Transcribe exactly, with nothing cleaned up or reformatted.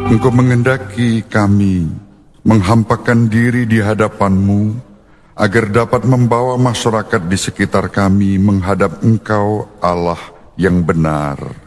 Engkau mengendaki kami menghampakan diri di hadapan-Mu, agar dapat membawa masyarakat di sekitar kami menghadap Engkau Allah yang benar.